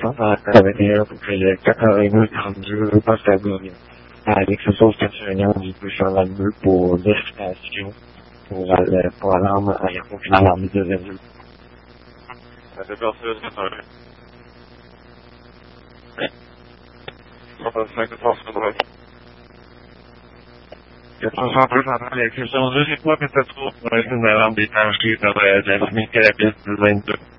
ça va revenir pour que les 82 postes à gagner. À quelque chose que tu viens du plus sur la vue pour l'estation, pour l'alarme, pour que l'alarme de revue. Ça fait partie de cette année. 65 de force de droite. 462 centrale d'électricité, je sais pas que ça se trouve pour une alarme d'étancheté, ça va être la limite que la pièce de 22.